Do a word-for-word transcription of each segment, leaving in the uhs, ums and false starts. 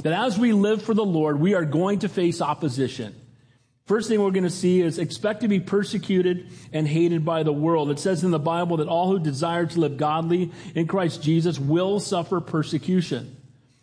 that as we live for the Lord, we are going to face opposition. First thing we're going to see is expect to be persecuted and hated by the world. It says in the Bible that all who desire to live godly in Christ Jesus will suffer persecution.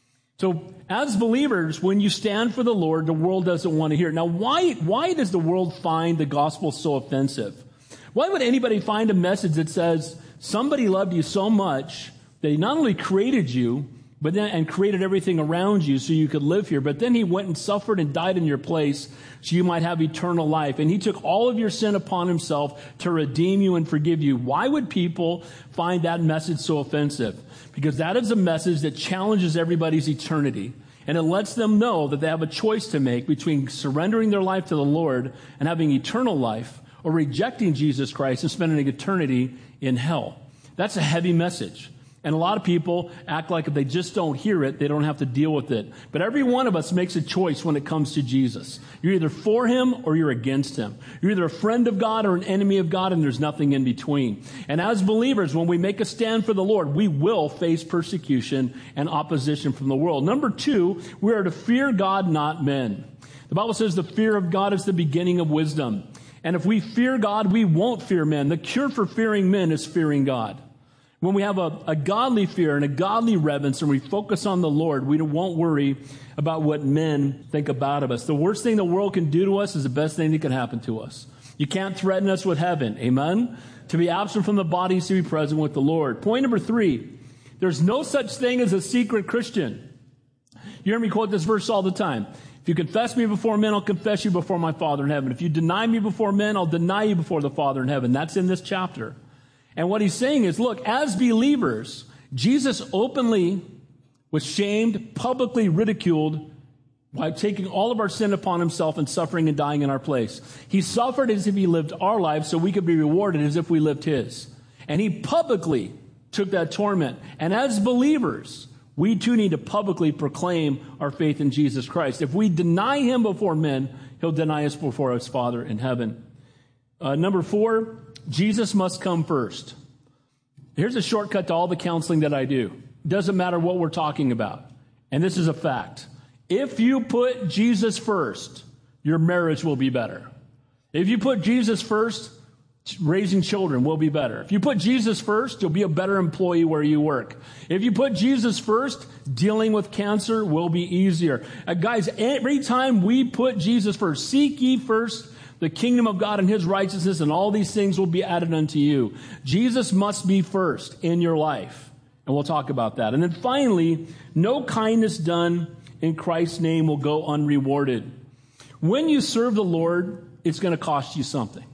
So as believers, when you stand for the Lord, the world doesn't want to hear it. Now, why, why does the world find the gospel so offensive? Why would anybody find a message that says somebody loved you so much that he not only created you, but then and created everything around you so you could live here, but then he went and suffered and died in your place so you might have eternal life. And he took all of your sin upon himself to redeem you and forgive you. Why would people find that message so offensive? Because that is a message that challenges everybody's eternity. And it lets them know that they have a choice to make between surrendering their life to the Lord and having eternal life, or rejecting Jesus Christ and spending eternity in hell. That's a heavy message. And a lot of people act like if they just don't hear it, they don't have to deal with it. But every one of us makes a choice when it comes to Jesus. You're either for him or you're against him. You're either a friend of God or an enemy of God, and there's nothing in between. And as believers, when we make a stand for the Lord, we will face persecution and opposition from the world. Number two, we are to fear God, not men. The Bible says the fear of God is the beginning of wisdom. And if we fear God, we won't fear men. The cure for fearing men is fearing God. When we have a, a godly fear and a godly reverence and we focus on the Lord, we won't worry about what men think about of us. The worst thing the world can do to us is the best thing that can happen to us. You can't threaten us with heaven. Amen? To be absent from the body is to be present with the Lord. Point number three, there's no such thing as a secret Christian. You hear me quote this verse all the time. If you confess me before men, I'll confess you before my Father in heaven. If you deny me before men, I'll deny you before the Father in heaven. That's in this chapter. And what he's saying is, look, as believers, Jesus openly was shamed, publicly ridiculed by taking all of our sin upon himself and suffering and dying in our place. He suffered as if he lived our lives so we could be rewarded as if we lived his. And he publicly took that torment. And as believers, we too need to publicly proclaim our faith in Jesus Christ. If we deny him before men, he'll deny us before his Father in heaven. Uh, number four, Jesus must come first. Here's a shortcut to all the counseling that I do. Doesn't matter what we're talking about. And this is a fact. If you put Jesus first, your marriage will be better. If you put Jesus first, raising children will be better. If you put Jesus first, you'll be a better employee where you work. If you put Jesus first, dealing with cancer will be easier. Uh, guys, every time we put Jesus first, seek ye first the kingdom of God and his righteousness, and all these things will be added unto you. Jesus must be first in your life. And we'll talk about that. And then finally, no kindness done in Christ's name will go unrewarded. When you serve the Lord, it's going to cost you something.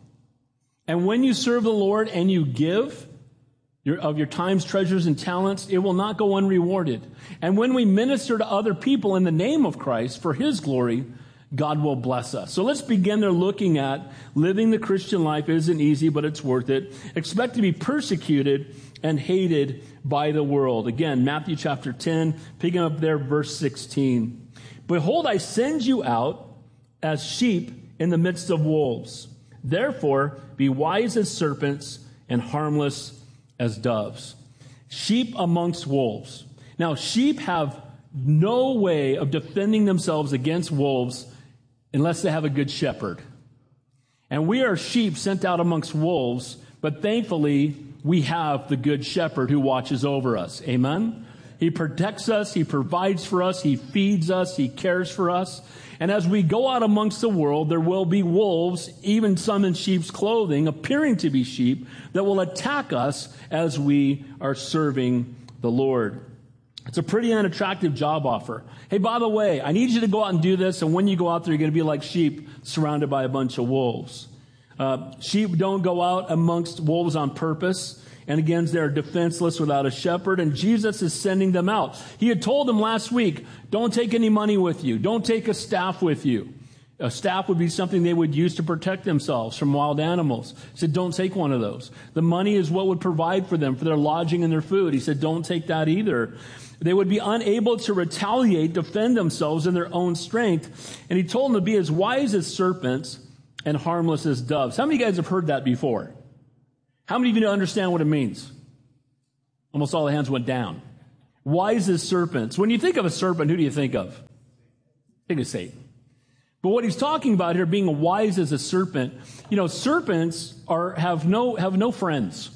And when you serve the Lord and you give your, of your times, treasures, and talents, it will not go unrewarded. And when we minister to other people in the name of Christ for his glory, God will bless us. So let's begin there looking at living the Christian life. It isn't easy, but it's worth it. Expect to be persecuted and hated by the world. Again, Matthew chapter ten, picking up there, verse sixteen. Behold, I send you out as sheep in the midst of wolves. Therefore, be wise as serpents and harmless as doves. Sheep amongst wolves. Now, sheep have no way of defending themselves against wolves unless they have a good shepherd. And we are sheep sent out amongst wolves, but thankfully, we have the good shepherd who watches over us. Amen? He protects us. He provides for us. He feeds us. He cares for us. And as we go out amongst the world, there will be wolves, even some in sheep's clothing, appearing to be sheep, that will attack us as we are serving the Lord. It's a pretty unattractive job offer. Hey, by the way, I need you to go out and do this, and when you go out there, you're going to be like sheep surrounded by a bunch of wolves. Uh, sheep don't go out amongst wolves on purpose. And again, they're defenseless without a shepherd, and Jesus is sending them out. He had told them last week, don't take any money with you. Don't take a staff with you. A staff would be something they would use to protect themselves from wild animals. He said, don't take one of those. The money is what would provide for them, for their lodging and their food. He said, don't take that either. They would be unable to retaliate, defend themselves in their own strength. And he told them to be as wise as serpents and harmless as doves. How many of you guys have heard that before? How many of you understand what it means? Almost all the hands went down. Wise as serpents. When you think of a serpent, who do you think of? think of Satan. But what he's talking about here, being wise as a serpent, you know, serpents are have no have no friends.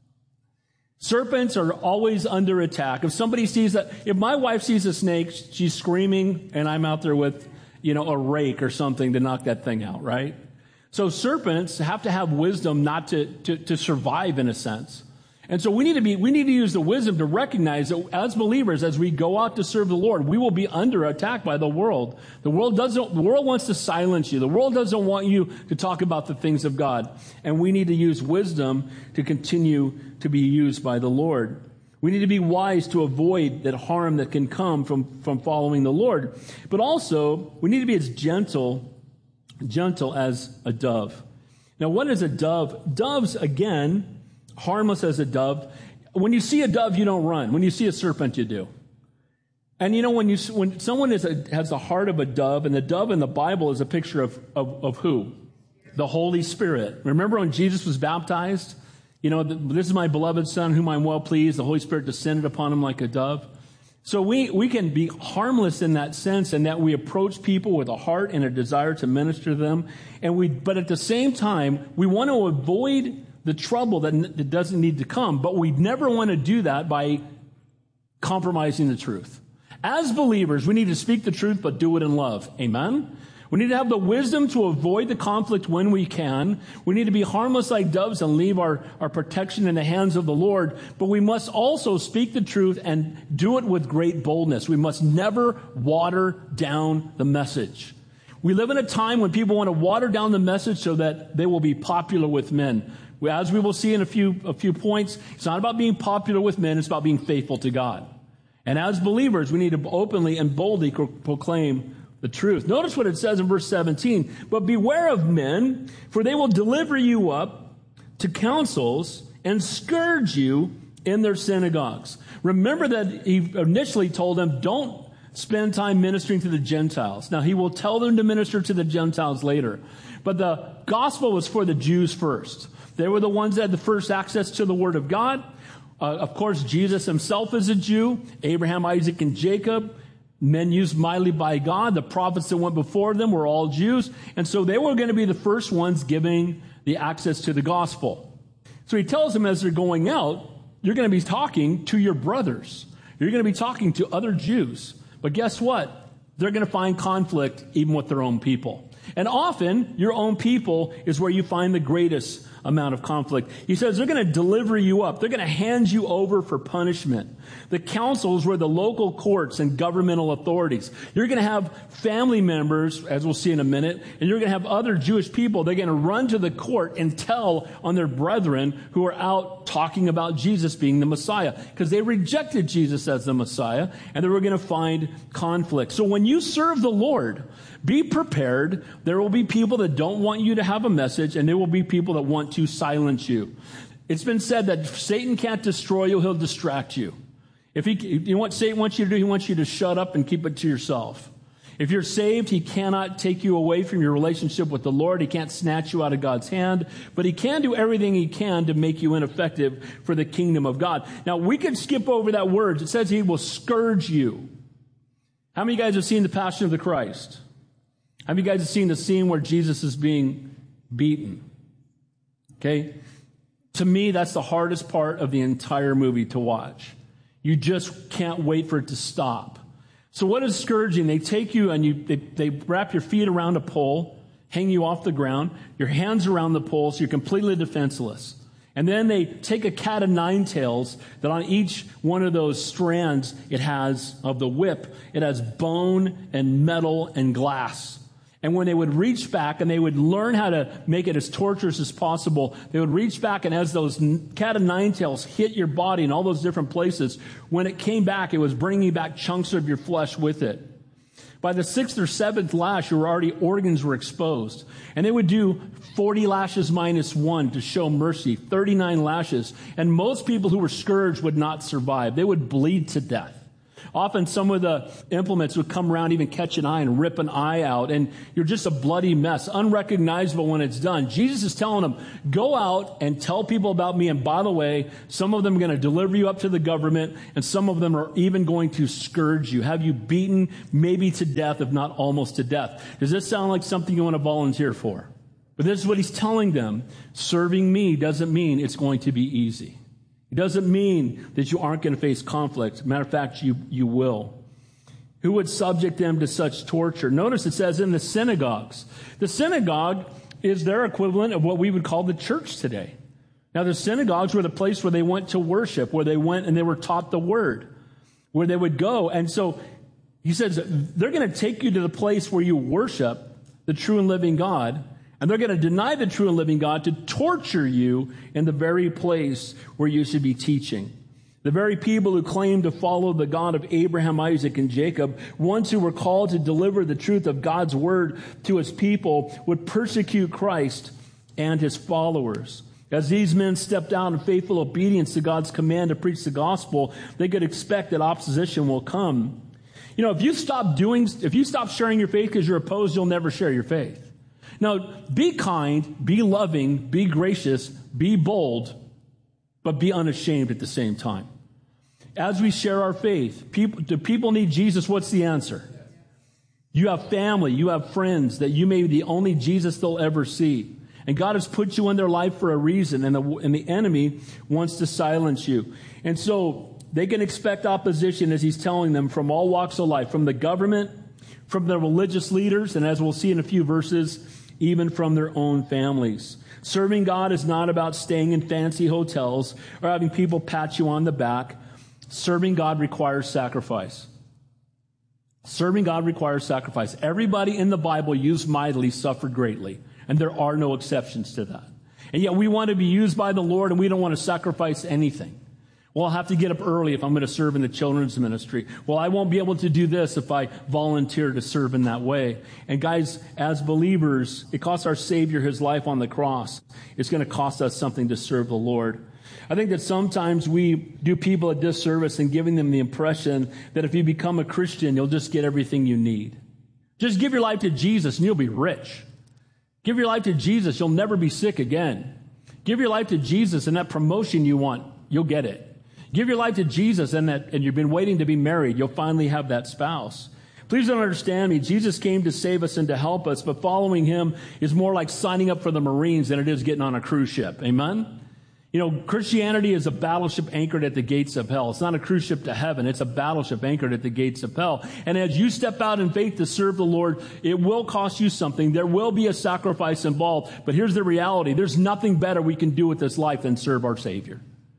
Serpents are always under attack. If somebody sees that, if my wife sees a snake, she's screaming, and I'm out there with, you know, a rake or something to knock that thing out, right? So serpents have to have wisdom not to, to, to survive in a sense. And so we need to be, we need to use the wisdom to recognize that as believers, as we go out to serve the Lord, we will be under attack by the world. The world doesn't, the world wants to silence you. The world doesn't want you to talk about the things of God. And we need to use wisdom to continue to be used by the Lord. We need to be wise to avoid that harm that can come from, from following the Lord. But also, we need to be as gentle, gentle as a dove. Now, what is a dove? Doves, again, harmless as a dove. When you see a dove, you don't run. When you see a serpent, you do. And you know, when you when someone is a, has the heart of a dove, and the dove in the Bible is a picture of, of, of who? The Holy Spirit. Remember when Jesus was baptized? You know, this is my beloved Son, whom I'm well pleased. The Holy Spirit descended upon him like a dove. So we, we can be harmless in that sense, and that we approach people with a heart and a desire to minister to them. And we, but at the same time, we want to avoid the trouble that, that doesn't need to come, but we never want to do that by compromising the truth. As believers, we need to speak the truth, but do it in love. Amen? We need to have the wisdom to avoid the conflict when we can. We need to be harmless like doves and leave our, our protection in the hands of the Lord. But we must also speak the truth and do it with great boldness. We must never water down the message. We live in a time when people want to water down the message so that they will be popular with men. As we will see in a few, a few points, it's not about being popular with men, it's about being faithful to God. And as believers, we need to openly and boldly pro- proclaim the truth. Notice what it says in verse seventeen. But beware of men, for they will deliver you up to councils and scourge you in their synagogues. Remember that he initially told them, don't spend time ministering to the Gentiles. Now, he will tell them to minister to the Gentiles later. But the gospel was for the Jews first. They were the ones that had the first access to the Word of God. Uh, of course, Jesus himself is a Jew. Abraham, Isaac, and Jacob, men used mightily by God. The prophets that went before them were all Jews. And so they were going to be the first ones giving the access to the gospel. So he tells them as they're going out, you're going to be talking to your brothers. You're going to be talking to other Jews. But guess what? They're going to find conflict even with their own people. And often, your own people is where you find the greatest amount of conflict. He says they're going to deliver you up. They're going to hand you over for punishment. The councils were the local courts and governmental authorities. You're going to have family members, as we'll see in a minute, and you're going to have other Jewish people. They're going to run to the court and tell on their brethren who are out talking about Jesus being the Messiah, because they rejected Jesus as the Messiah, and they were going to find conflict. So when you serve the Lord, be prepared. There will be people that don't want you to have a message, and there will be people that want to silence you. It's been said that if Satan can't destroy you, he'll distract you. If he, you know what Satan wants you to do? He wants you to shut up and keep it to yourself. If you're saved, he cannot take you away from your relationship with the Lord. He can't snatch you out of God's hand, but he can do everything he can to make you ineffective for the kingdom of God. Now, we could skip over that word. It says he will scourge you. How many of you guys have seen the Passion of the Christ? How many of you guys have seen the scene where Jesus is being beaten? Okay? To me, that's the hardest part of the entire movie to watch. You just can't wait for it to stop. So what is scourging? They take you and you they, they wrap your feet around a pole, hang you off the ground, your hands around the pole, so you're completely defenseless. And then they take a cat of nine tails that on each one of those strands it has of the whip, it has bone and metal and glass. And when they would reach back and they would learn how to make it as torturous as possible, they would reach back, and as those cat of nine tails hit your body in all those different places, when it came back, it was bringing back chunks of your flesh with it. By the sixth or seventh lash, your already organs were exposed. And they would do forty lashes minus one to show mercy, thirty-nine lashes. And most people who were scourged would not survive. They would bleed to death. Often some of the implements would come around, even catch an eye and rip an eye out, and you're just a bloody mess, unrecognizable when it's done. Jesus is telling them, go out and tell people about me, and by the way, some of them are going to deliver you up to the government, and some of them are even going to scourge you, have you beaten maybe to death, if not almost to death. Does this sound like something you want to volunteer for? But this is what he's telling them. Serving me doesn't mean it's going to be easy. It doesn't mean that you aren't going to face conflict. Matter of fact, you, you will. Who would subject them to such torture? Notice it says in the synagogues. The synagogue is their equivalent of what we would call the church today. Now, the synagogues were the place where they went to worship, where they went and they were taught the word, where they would go. And so he says they're going to take you to the place where you worship the true and living God, and they're going to deny the true and living God to torture you in the very place where you should be teaching. The very people who claim to follow the God of Abraham, Isaac, and Jacob, ones who were called to deliver the truth of God's word to his people, would persecute Christ and his followers. As these men stepped out in faithful obedience to God's command to preach the gospel, they could expect that opposition will come. You know, if you stop doing, if you stop sharing your faith because you're opposed, you'll never share your faith. Now, be kind, be loving, be gracious, be bold, but be unashamed at the same time. As we share our faith, people, do people need Jesus? What's the answer? You have family, you have friends that you may be the only Jesus they'll ever see. And God has put you in their life for a reason, and the, and the enemy wants to silence you. And so they can expect opposition, as he's telling them, from all walks of life, from the government, from the religious leaders, and as we'll see in a few verses, even from their own families. Serving God is not about staying in fancy hotels or having people pat you on the back. Serving God requires sacrifice. Serving God requires sacrifice. Everybody in the Bible used mightily suffered greatly, and there are no exceptions to that. And yet we want to be used by the Lord, and we don't want to sacrifice anything. Well, I'll have to get up early if I'm going to serve in the children's ministry. Well, I won't be able to do this if I volunteer to serve in that way. And guys, as believers, it costs our Savior his life on the cross. It's going to cost us something to serve the Lord. I think that sometimes we do people a disservice in giving them the impression that if you become a Christian, you'll just get everything you need. Just give your life to Jesus and you'll be rich. Give your life to Jesus, you'll never be sick again. Give your life to Jesus, and that promotion you want, you'll get it. Give your life to Jesus, and that, and you've been waiting to be married, you'll finally have that spouse. Please don't understand me. Jesus came to save us and to help us, but following him is more like signing up for the Marines than it is getting on a cruise ship. Amen? You know, Christianity is a battleship anchored at the gates of hell. It's not a cruise ship to heaven. It's a battleship anchored at the gates of hell. And as you step out in faith to serve the Lord, it will cost you something. There will be a sacrifice involved. But here's the reality. There's nothing better we can do with this life than serve our Savior.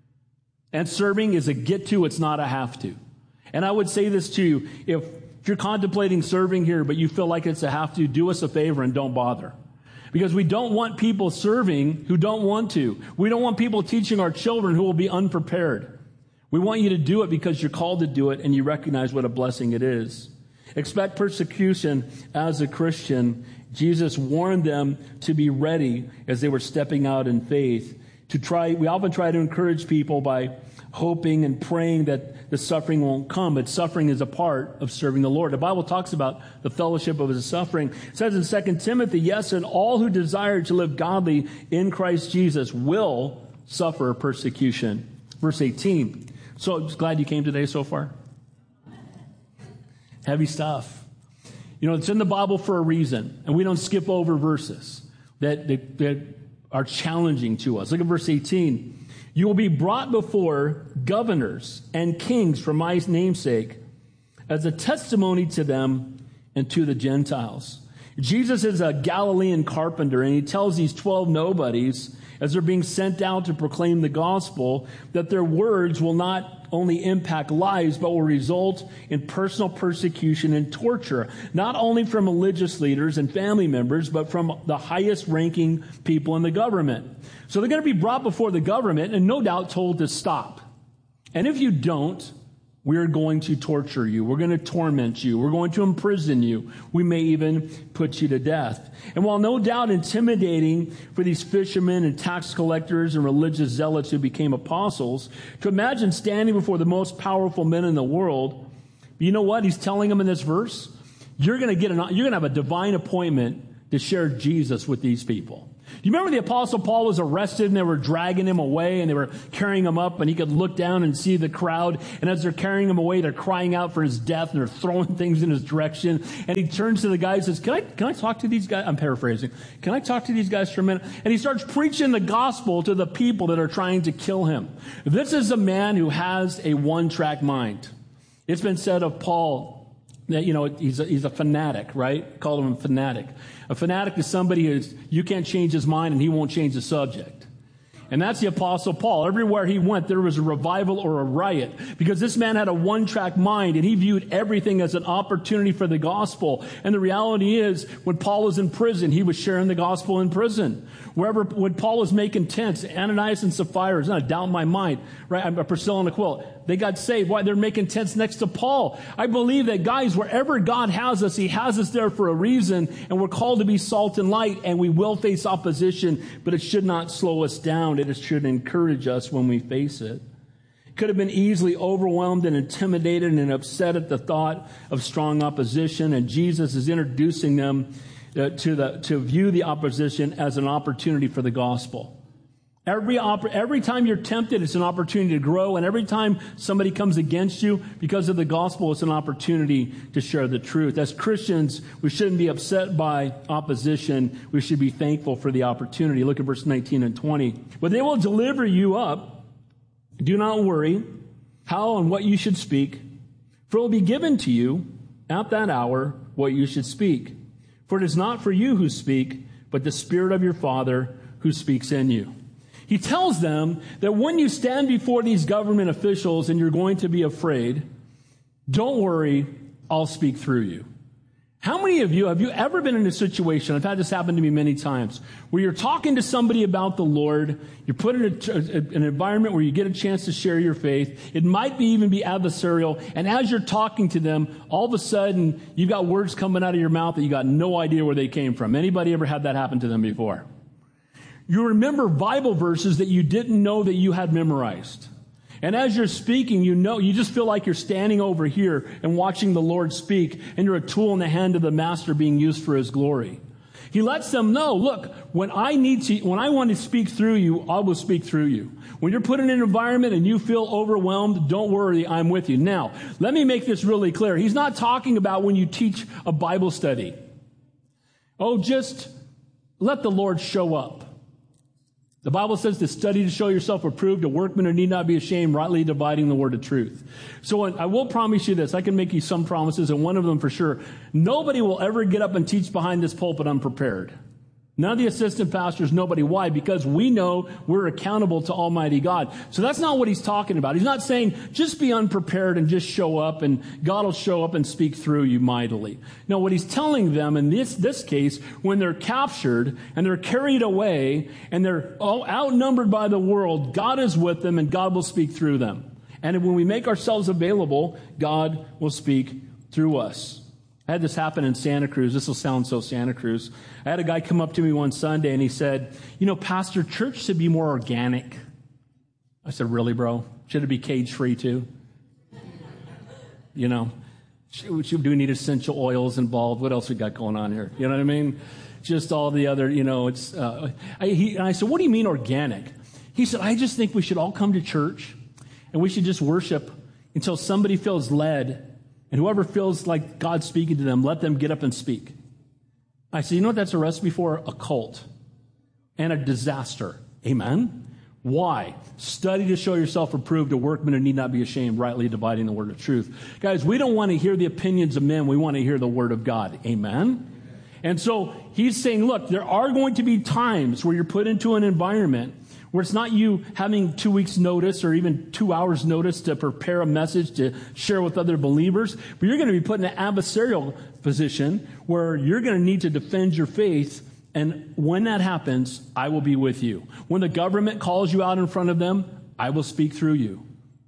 And serving is a get to, it's not a have to. And I would say this to you, if, if you're contemplating serving here, but you feel like it's a have to, do us a favor and don't bother. Because we don't want people serving who don't want to. We don't want people teaching our children who will be unprepared. We want you to do it because you're called to do it and you recognize what a blessing it is. Expect persecution as a Christian. Jesus warned them to be ready as they were stepping out in faith. To try, we often try to encourage people by hoping and praying that the suffering won't come, but suffering is a part of serving the Lord. The Bible talks about the fellowship of his suffering. It says in Second Timothy, yes, and all who desire to live godly in Christ Jesus will suffer persecution. Verse eighteen. So I'm just glad you came today so far. Heavy stuff. You know, it's in the Bible for a reason, and we don't skip over verses that, that, that are challenging to us. Look at verse eighteen. You will be brought before governors and kings for my name's sake as a testimony to them and to the Gentiles. Jesus is a Galilean carpenter, and he tells these twelve nobodies as they're being sent out to proclaim the gospel that their words will not only impact lives, but will result in personal persecution and torture, not only from religious leaders and family members, but from the highest ranking people in the government. So they're going to be brought before the government and no doubt told to stop. And if you don't, we're going to torture you. We're going to torment you. We're going to imprison you. We may even put you to death. And while no doubt intimidating for these fishermen and tax collectors and religious zealots who became apostles, to imagine standing before the most powerful men in the world, But you know what? He's telling them in this verse, you're going to get an, you're going to have a divine appointment to share Jesus with these people. Do you remember the Apostle Paul was arrested and they were dragging him away and they were carrying him up and he could look down and see the crowd. And as they're carrying him away, they're crying out for his death and they're throwing things in his direction. And he turns to the guys and says, can I, can I talk to these guys? I'm paraphrasing. Can I talk to these guys for a minute? And he starts preaching the gospel to the people that are trying to kill him. This is a man who has a one-track mind. It's been said of Paul that, you know, he's a, he's a fanatic, right? Called him a fanatic. A fanatic is somebody who's, you can't change his mind and he won't change the subject. And that's the Apostle Paul. Everywhere he went, there was a revival or a riot because this man had a one-track mind and he viewed everything as an opportunity for the gospel. And the reality is, when Paul was in prison, he was sharing the gospel in prison. Wherever, when Paul was making tents, Ananias and Sapphira, it's not a doubt in my mind, right? Priscilla and Aquila, they got saved. Why? They're making tents next to Paul. I believe that, guys, wherever God has us, he has us there for a reason, and we're called to be salt and light, and we will face opposition, but it should not slow us down. It should encourage us when we face it. Could have been easily overwhelmed and intimidated and upset at the thought of strong opposition, and Jesus is introducing them uh, to the to view the opposition as an opportunity for the gospel. Every oppor- every time you're tempted, it's an opportunity to grow, and every time somebody comes against you because of the gospel, it's an opportunity to share the truth. As Christians, we shouldn't be upset by opposition. We should be thankful for the opportunity. Look at verse nineteen and twenty. But they will deliver you up. Do not worry how and what you should speak, for it will be given to you at that hour what you should speak. For it is not for you who speak, but the Spirit of your Father who speaks in you. He tells them that when you stand before these government officials and you're going to be afraid, don't worry, I'll speak through you. How many of you, have you ever been in a situation, I've had this happen to me many times, where you're talking to somebody about the Lord, you're put in a, an environment where you get a chance to share your faith, it might be even be adversarial, and as you're talking to them, all of a sudden, you've got words coming out of your mouth that you got no idea where they came from. Anybody ever had that happen to them before? You remember Bible verses that you didn't know that you had memorized. And as you're speaking, you know, you just feel like you're standing over here and watching the Lord speak, and you're a tool in the hand of the Master being used for His glory. He lets them know, look, when I need to, when I want to speak through you, I will speak through you. When you're put in an environment and you feel overwhelmed, don't worry, I'm with you. Now, let me make this really clear. He's not talking about when you teach a Bible study. Oh, just let the Lord show up. The Bible says to study to show yourself approved, a workman who need not be ashamed, rightly dividing the word of truth. So I will promise you this. I can make you some promises, and one of them for sure. Nobody will ever get up and teach behind this pulpit unprepared. None of the assistant pastors, nobody. Why? Because we know we're accountable to Almighty God. So that's not what he's talking about. He's not saying just be unprepared and just show up and God will show up and speak through you mightily. No, what he's telling them in this, this case, when they're captured and they're carried away and they're all outnumbered by the world, God is with them and God will speak through them. And when we make ourselves available, God will speak through us. I had this happen in Santa Cruz. This will sound so Santa Cruz. I had a guy come up to me one Sunday and he said, you know, Pastor, church should be more organic. I said, really, bro? Should it be cage-free too? You know, should, should, do we need essential oils involved? What else we got going on here? You know what I mean? Just all the other, you know, it's, uh, I, he, and I said, what do you mean organic? He said, I just think we should all come to church and we should just worship until somebody feels led. And whoever feels like God's speaking to them, let them get up and speak. I said, you know what that's a recipe for? A cult and a disaster. Amen? Why? Study to show yourself approved, a workman who need not be ashamed, rightly dividing the word of truth. Guys, we don't want to hear the opinions of men. We want to hear the word of God. Amen? And so he's saying, look, there are going to be times where you're put into an environment where it's not you having two weeks notice or even two hours notice to prepare a message to share with other believers, but you're going to be put in an adversarial position where you're going to need to defend your faith. And when that happens, I will be with you. When the government calls you out in front of them, I will speak through you.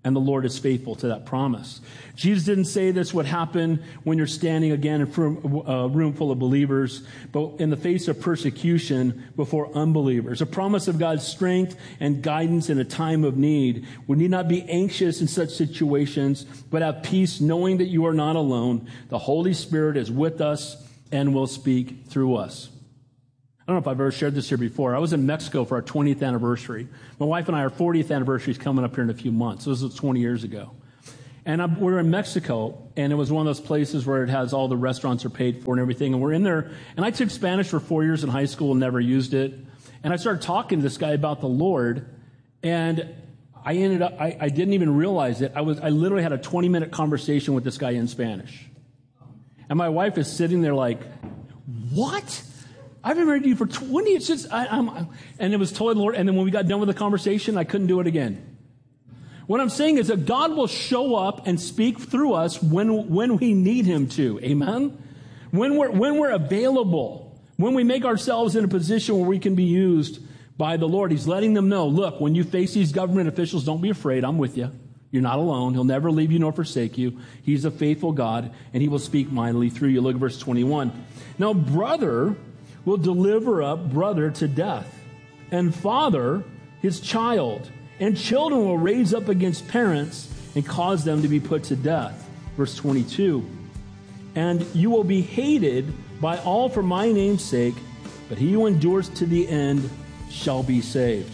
And the Lord is faithful to that promise. Jesus didn't say this would happen when you're standing again in a room full of believers, but in the face of persecution before unbelievers. A promise of God's strength and guidance in a time of need. We need not be anxious in such situations, but have peace knowing that you are not alone. The Holy Spirit is with us and will speak through us. I don't know if I've ever shared this here before. I was in Mexico for our twentieth anniversary. My wife and I, our fortieth anniversary is coming up here in a few months. This was twenty years ago. And I'm, we're in Mexico, and it was one of those places where it has all the restaurants are paid for and everything. And we're in there, and I took Spanish for four years in high school and never used it. And I started talking to this guy about the Lord, and I ended up, I, I didn't even realize it. I was, I literally had a twenty-minute conversation with this guy in Spanish. And my wife is sitting there like, what? I've been married to you for twenty years. It's just, I, I'm, and it was totally the Lord. And then when we got done with the conversation, I couldn't do it again. What I'm saying is that God will show up and speak through us when, when we need him to. Amen? When we're, when we're available, when we make ourselves in a position where we can be used by the Lord. He's letting them know, look, when you face these government officials, don't be afraid. I'm with you. You're not alone. He'll never leave you nor forsake you. He's a faithful God, and he will speak mightily through you. Look at verse twenty-one. Now, brother will deliver up brother to death, and father his child, and children will raise up against parents and cause them to be put to death. Verse twenty-two, and you will be hated by all for my name's sake, but he who endures to the end shall be saved.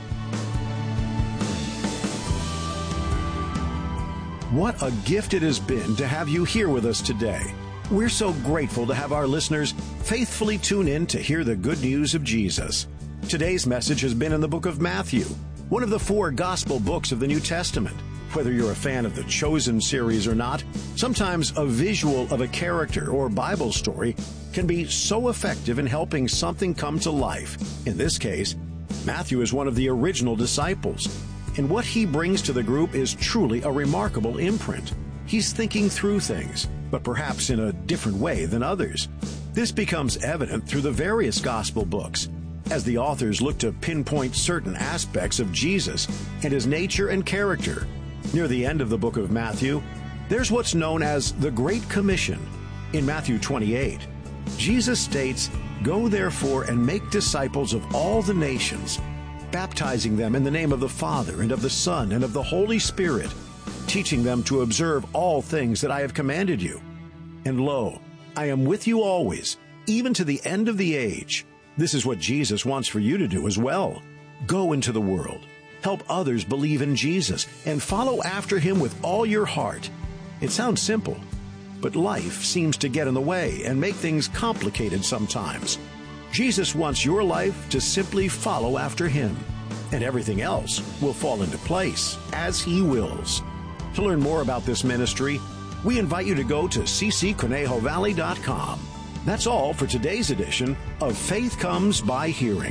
What a gift it has been to have you here with us today. We're so grateful to have our listeners faithfully tune in to hear the good news of Jesus. Today's message has been in the book of Matthew, one of the four gospel books of the New Testament. Whether you're a fan of the Chosen series or not, sometimes a visual of a character or Bible story can be so effective in helping something come to life. In this case, Matthew is one of the original disciples, and what he brings to the group is truly a remarkable imprint. He's thinking through things, but perhaps in a different way than others. This becomes evident through the various gospel books, as the authors look to pinpoint certain aspects of Jesus and his nature and character. Near the end of the book of Matthew, there's what's known as the Great Commission. In Matthew twenty-eight, Jesus states, "Go therefore and make disciples of all the nations, baptizing them in the name of the Father and of the Son and of the Holy Spirit, teaching them to observe all things that I have commanded you. And lo, I am with you always, even to the end of the age." This is what Jesus wants for you to do as well. Go into the world, help others believe in Jesus, and follow after him with all your heart. It sounds simple, but life seems to get in the way and make things complicated sometimes. Jesus wants your life to simply follow after him, and everything else will fall into place as he wills. To learn more about this ministry, we invite you to go to c c conejo valley dot com. That's all for today's edition of Faith Comes by Hearing.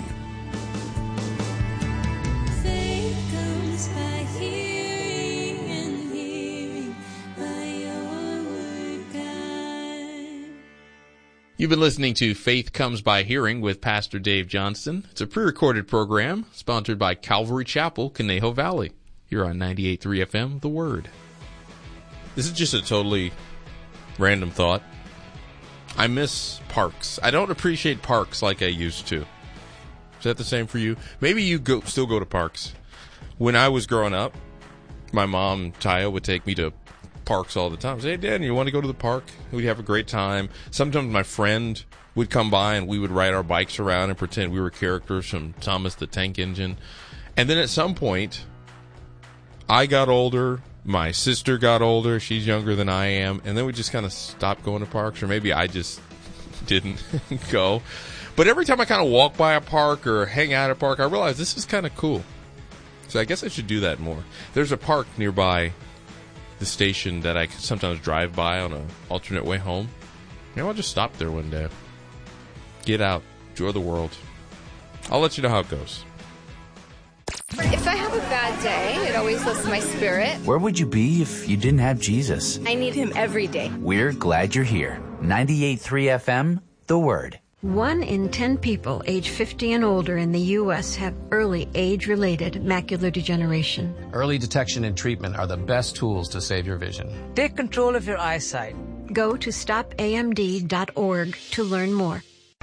Faith comes by hearing, and hearing by your word, God. You've been listening to Faith Comes by Hearing with Pastor Dave Johnston. It's a pre-recorded program sponsored by Calvary Chapel, Conejo Valley. You're on ninety-eight point three F M, The Word. This is just a totally random thought. I miss parks. I don't appreciate parks like I used to. Is that the same for you? Maybe you go, still go to parks. When I was growing up, my mom, Taya, would take me to parks all the time. Say, hey, Dad, you want to go to the park? We'd have a great time. Sometimes my friend would come by and we would ride our bikes around and pretend we were characters from Thomas the Tank Engine. And then at some point, I got older. My sister got older. She's younger than I am. And then we just kind of stopped going to parks, or maybe I just didn't go. But every time I kind of walk by a park or hang out at a park, I realize this is kind of cool. So I guess I should do that more. There's a park nearby the station that I sometimes drive by on an alternate way home. Maybe I'll just stop there one day. Get out. Enjoy the world. I'll let you know how it goes. If I have a bad day, it always lifts my spirit. Where would you be if you didn't have Jesus? I need him every day. We're glad you're here. ninety-eight point three F M, The Word. One in ten people age fifty and older in the U S have early age-related macular degeneration. Early detection and treatment are the best tools to save your vision. Take control of your eyesight. Go to stop A M D dot org to learn more.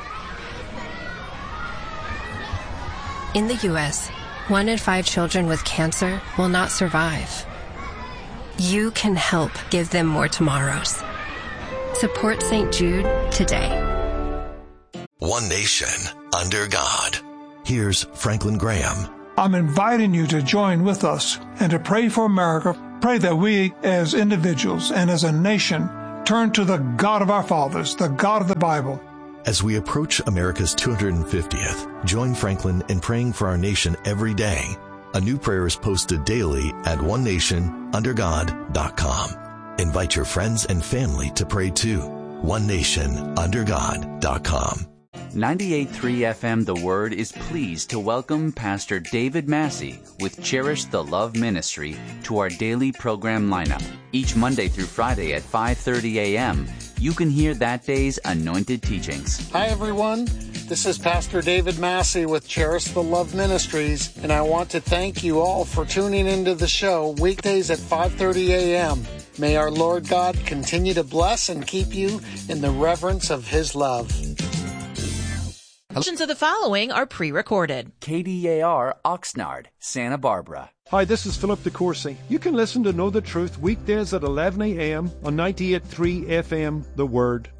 In the U S, one in five children with cancer will not survive. You can help give them more tomorrows. Support Saint Jude today. One nation under God. Here's Franklin Graham. I'm inviting you to join with us and to pray for America. Pray that we as individuals and as a nation turn to the God of our fathers, the God of the Bible. As we approach America's two hundred fiftieth, join Franklin in praying for our nation every day. A new prayer is posted daily at one nation under god dot com. Invite your friends and family to pray too. one nation under god dot com. ninety-eight point three F M The Word is pleased to welcome Pastor David Massey with Cherish the Love Ministry to our daily program lineup. Each Monday through Friday at five thirty a.m., you can hear that day's anointed teachings. Hi, everyone. This is Pastor David Massey with Cherish the Love Ministries, and I want to thank you all for tuning into the show weekdays at five thirty a.m. May our Lord God continue to bless and keep you in the reverence of His love. Portions of the following are pre-recorded. K D A R Oxnard, Santa Barbara. Hi, this is Philip DeCourcy. You can listen to Know the Truth weekdays at eleven a.m. on ninety-eight point three F M The Word.